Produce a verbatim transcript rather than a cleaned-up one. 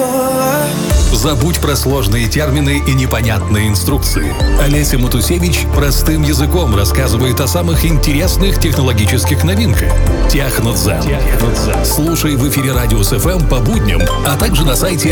Забудь про сложные термины и непонятные инструкции. Олеся Матусевич простым языком рассказывает о самых интересных технологических новинках. Технодзен. Слушай в эфире Радиус эф эм по будням, а также на сайте